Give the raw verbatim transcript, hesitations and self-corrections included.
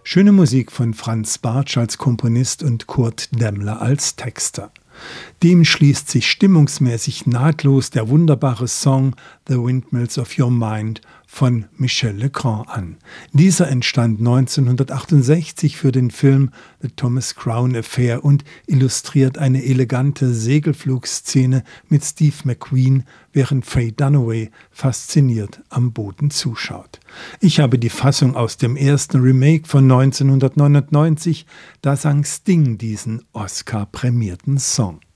Schöne Musik von Franz Bartsch als Komponist und Kurt Demmler als Texter. Dem schließt sich stimmungsmäßig nahtlos der wunderbare Song The Windmills of Your Mind von Michel Legrand an. Dieser entstand neunzehnhundertachtundsechzig für den Film The Thomas Crown Affair und illustriert eine elegante Segelflugszene mit Steve McQueen, während Faye Dunaway fasziniert am Boden zuschaut. Ich habe die Fassung aus dem ersten Remake von neunzehnhundertneunundneunzig, da sang Sting diesen Oscar-prämierten Song.